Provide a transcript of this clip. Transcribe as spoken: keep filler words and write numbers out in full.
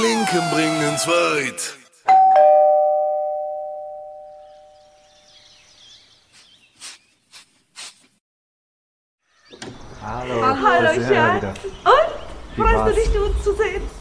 Linken bringen's weit. Hallo. Hallo, da sind wir Schatz. wieder. Und? Wie Freust war's? du dich, uns zu sehen?